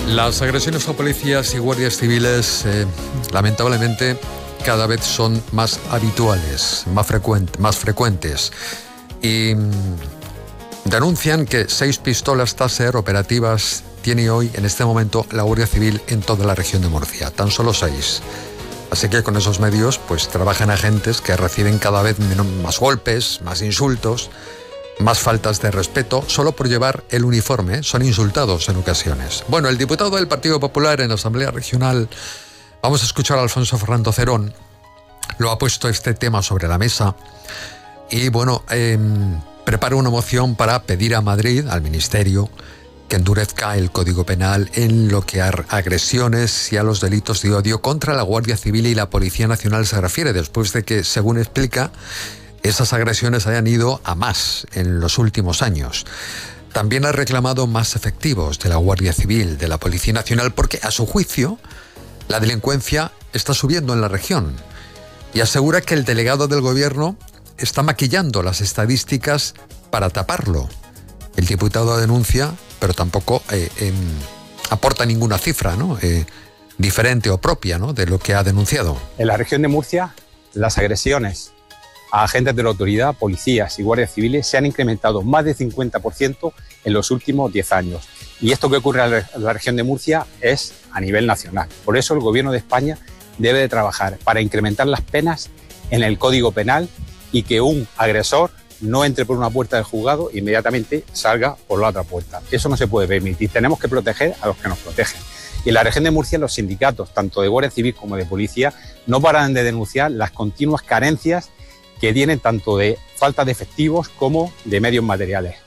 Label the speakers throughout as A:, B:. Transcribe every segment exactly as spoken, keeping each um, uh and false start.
A: Las agresiones a policías y guardias civiles, eh, lamentablemente, cada vez son más habituales, más, frecuent, más frecuentes. Y mmm, denuncian que seis pistolas Taser operativas tiene hoy, en este momento, la Guardia Civil en toda la región de Murcia. Tan solo seis. Así que con esos medios, pues trabajan agentes que reciben cada vez menos, más golpes, más insultos, más faltas de respeto, solo por llevar el uniforme. Son insultados en ocasiones. Bueno, el diputado del Partido Popular en la Asamblea Regional, vamos a escuchar a Alfonso Fernando Cerón, lo ha puesto este tema sobre la mesa y, bueno, eh, prepara una moción para pedir a Madrid, al Ministerio, que endurezca el Código Penal en lo que a agresiones y a los delitos de odio contra la Guardia Civil y la Policía Nacional se refiere, después de que, según explica, esas agresiones hayan ido a más en los últimos años. También ha reclamado más efectivos de la Guardia Civil, de la Policía Nacional, porque, a su juicio, la delincuencia está subiendo en la región. Y asegura que el delegado del Gobierno está maquillando las estadísticas para taparlo. El diputado denuncia, pero tampoco eh, eh, aporta ninguna cifra, ¿no? Eh, diferente o propia, ¿no?, de lo que ha denunciado.
B: En la región de Murcia, las agresiones a agentes de la autoridad, policías y guardias civiles se han incrementado más de cincuenta por ciento en los últimos diez años. Y esto que ocurre en la región de Murcia es a nivel nacional. Por eso el Gobierno de España debe de trabajar para incrementar las penas en el Código Penal y que un agresor no entre por una puerta del juzgado e inmediatamente salga por la otra puerta. Eso no se puede permitir. Tenemos que proteger a los que nos protegen. Y en la región de Murcia, los sindicatos, tanto de Guardia Civil como de Policía, no paran de denunciar las continuas carencias que tienen tanto de falta de efectivos como de medios materiales.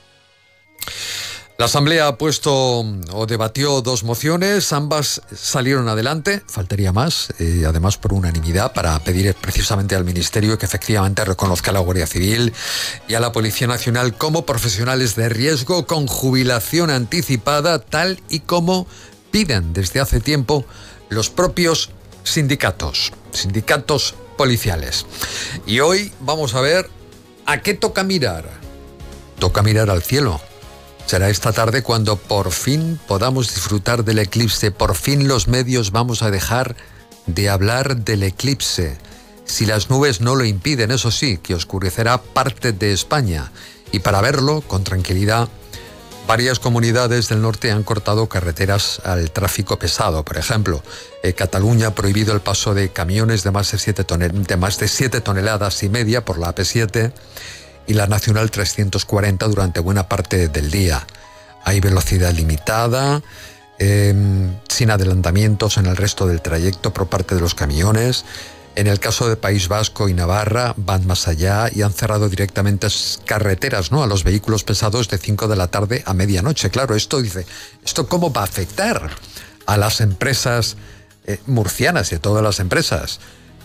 A: La Asamblea ha puesto o debatió dos mociones, ambas salieron adelante, faltaría más, eh, además por unanimidad, para pedir precisamente al Ministerio que efectivamente reconozca a la Guardia Civil y a la Policía Nacional como profesionales de riesgo con jubilación anticipada, tal y como piden desde hace tiempo los propios sindicatos, sindicatos policiales. Y hoy vamos a ver a qué toca mirar. Toca mirar al cielo. Será esta tarde cuando por fin podamos disfrutar del eclipse. Por fin los medios vamos a dejar de hablar del eclipse. Si las nubes no lo impiden, eso sí, que oscurecerá parte de España. Y para verlo con tranquilidad, varias comunidades del norte han cortado carreteras al tráfico pesado. Por ejemplo, eh, Cataluña ha prohibido el paso de camiones de más de siete tonel- de más de siete toneladas y media por la A P siete y la Nacional trescientos cuarenta durante buena parte del día. Hay velocidad limitada, eh, sin adelantamientos en el resto del trayecto por parte de los camiones. En el caso de País Vasco y Navarra van más allá y han cerrado directamente carreteras, ¿no?, a los vehículos pesados de cinco de la tarde a medianoche. Claro, esto dice, ¿esto cómo va a afectar a las empresas eh, murcianas y a todas las empresas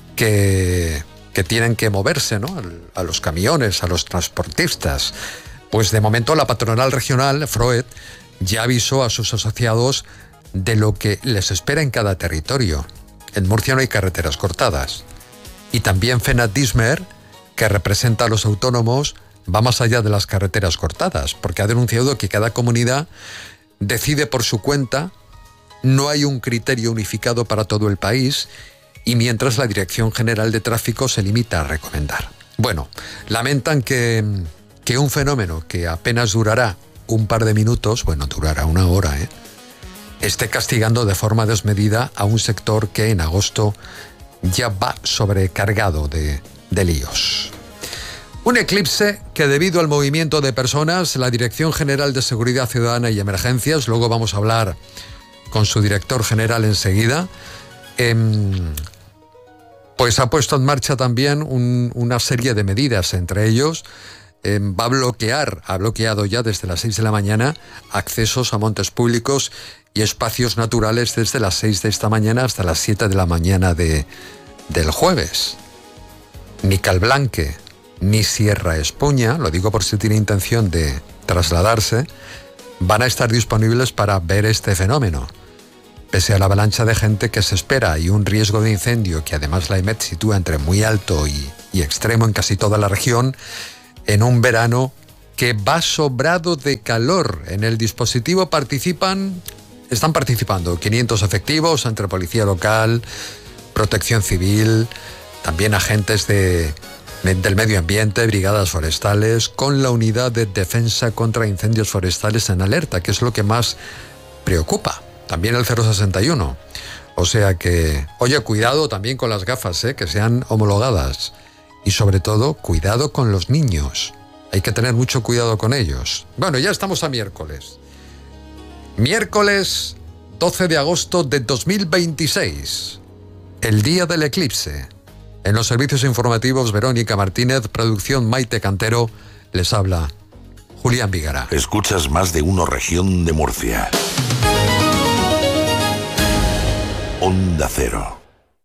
A: que, que tienen que moverse, ¿no?, a los camiones, a los transportistas? Pues de momento la patronal regional, Froed, ya avisó a sus asociados de lo que les espera en cada territorio. En Murcia no hay carreteras cortadas. Y también Fenat-Dismer, que representa a los autónomos, va más allá de las carreteras cortadas, porque ha denunciado que cada comunidad decide por su cuenta, no hay un criterio unificado para todo el país, y mientras la Dirección General de Tráfico se limita a recomendar. Bueno, lamentan que, que un fenómeno que apenas durará un par de minutos, bueno, durará una hora, ¿eh?, esté castigando de forma desmedida a un sector que en agosto ya va sobrecargado de, de líos. Un eclipse que, debido al movimiento de personas, la Dirección General de Seguridad Ciudadana y Emergencias, luego vamos a hablar con su director general enseguida, eh, pues ha puesto en marcha también un, una serie de medidas, entre ellos eh, va a bloquear, ha bloqueado ya desde las seis de la mañana accesos a montes públicos y espacios naturales desde las seis de esta mañana hasta las siete de la mañana de, del jueves. Ni Calblanque ni Sierra Espuña, lo digo por si tiene intención de trasladarse, van a estar disponibles para ver este fenómeno. Pese a la avalancha de gente que se espera y un riesgo de incendio que además la EMET sitúa entre muy alto y, y extremo en casi toda la región, en un verano que va sobrado de calor. En el dispositivo participan Están participando quinientos efectivos entre policía local, protección civil, también agentes de, del medio ambiente, brigadas forestales, con la unidad de defensa contra incendios forestales en alerta, que es lo que más preocupa. También el cero sesenta y uno. O sea que, oye, cuidado también con las gafas, ¿eh? Que sean homologadas. Y sobre todo, cuidado con los niños. Hay que tener mucho cuidado con ellos. Bueno, ya estamos a miércoles. Miércoles doce de agosto de dos mil veintiséis. El día del eclipse. En los servicios informativos, Verónica Martínez, producción Maite Cantero, les habla Julián Vigara.
C: Escuchas Más de Uno Región de Murcia. Onda Cero.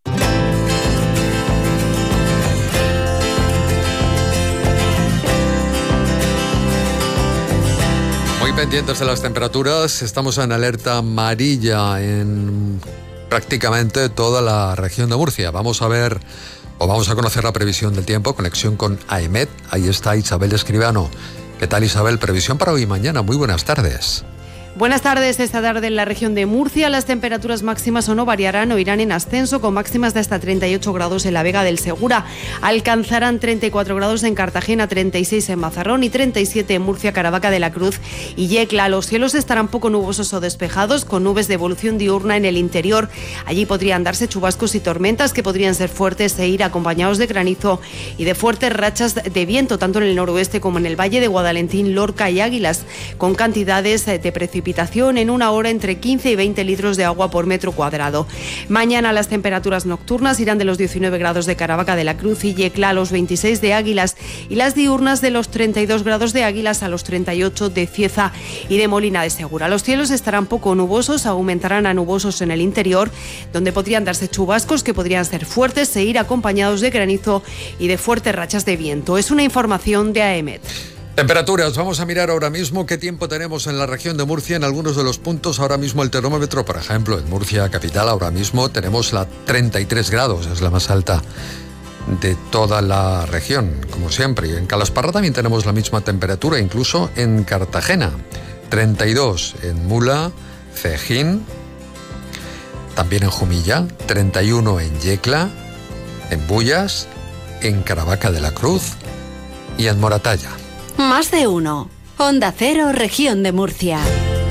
A: Muy pendientes de las temperaturas, estamos en alerta amarilla en prácticamente toda la región de Murcia. Vamos a ver, o vamos a conocer la previsión del tiempo, conexión con AEMET. Ahí está Isabel Escribano. ¿Qué tal, Isabel? Previsión para hoy y mañana. Muy buenas tardes.
D: Buenas tardes. Esta tarde en la región de Murcia las temperaturas máximas o no variarán o irán en ascenso, con máximas de hasta treinta y ocho grados en la Vega del Segura. Alcanzarán treinta y cuatro grados en Cartagena, treinta y seis en Mazarrón y treinta y siete en Murcia, Caravaca de la Cruz y Yecla. Los cielos estarán poco nubosos o despejados, con nubes de evolución diurna en el interior. Allí podrían darse chubascos y tormentas que podrían ser fuertes e ir acompañados de granizo y de fuertes rachas de viento, tanto en el noroeste como en el Valle de Guadalentín, Lorca y Águilas, con cantidades de precipitación en una hora entre quince y veinte litros de agua por metro cuadrado. Mañana las temperaturas nocturnas irán de los diecinueve grados de Caravaca de la Cruz y Yecla a los veintiséis de Águilas, y las diurnas de los treinta y dos grados de Águilas a los treinta y ocho de Cieza y de Molina de Segura. Los cielos estarán poco nubosos, aumentarán a nubosos en el interior, donde podrían darse chubascos que podrían ser fuertes e ir acompañados de granizo y de fuertes rachas de viento. Es una información de AEMET.
A: Temperaturas, vamos a mirar ahora mismo qué tiempo tenemos en la región de Murcia en algunos de los puntos. Ahora mismo el termómetro, por ejemplo, en Murcia capital ahora mismo tenemos la treinta y tres grados, es la más alta de toda la región, como siempre. Y en Calasparra también tenemos la misma temperatura, incluso en Cartagena, treinta y dos en Mula, Cejín, también en Jumilla, treinta y uno en Yecla, en Bullas, en Caravaca de la Cruz y en Moratalla.
E: Más de uno. Onda Cero, región de Murcia.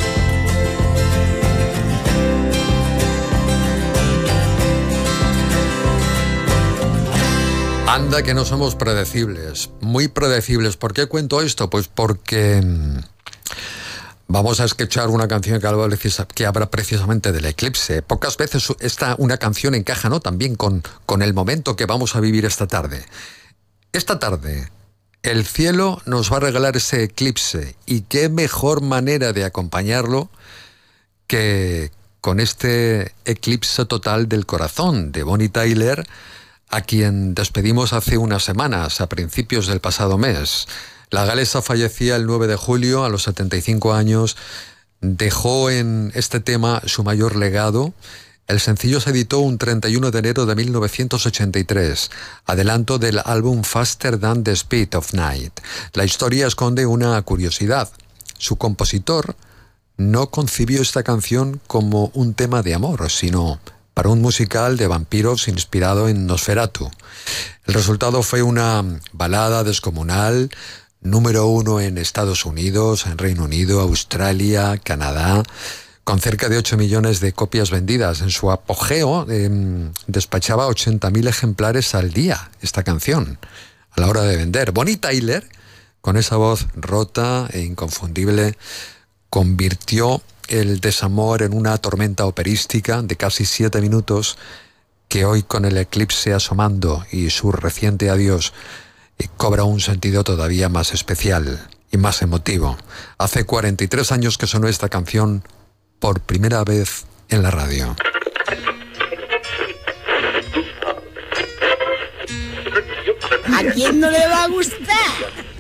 A: Anda que no somos predecibles, muy predecibles. ¿Por qué cuento esto? Pues porque vamos a escuchar una canción que habla, que habla precisamente del eclipse. Pocas veces esta, una canción encaja, ¿no?, también con, con el momento que vamos a vivir esta tarde. Esta tarde el cielo nos va a regalar ese eclipse, y qué mejor manera de acompañarlo que con este eclipse total del corazón de Bonnie Tyler, a quien despedimos hace unas semanas, a principios del pasado mes. La galesa fallecía el nueve de julio a los setenta y cinco años, dejó en este tema su mayor legado. El sencillo se editó un treinta y uno de enero de mil novecientos ochenta y tres, adelanto del álbum Faster Than the Speed of Night. La historia esconde una curiosidad. Su compositor no concibió esta canción como un tema de amor, sino para un musical de vampiros inspirado en Nosferatu. El resultado fue una balada descomunal, número uno en Estados Unidos, en Reino Unido, Australia, Canadá, con cerca de ocho millones de copias vendidas. En su apogeo eh, despachaba ochenta mil ejemplares al día esta canción, a la hora de vender. Bonnie Tyler, con esa voz rota e inconfundible, convirtió el desamor en una tormenta operística de casi siete minutos que hoy, con el eclipse asomando y su reciente adiós, eh, cobra un sentido todavía más especial y más emotivo. Hace cuarenta y tres años que sonó esta canción por primera vez en la radio.
F: ¿A quién no le va a gustar?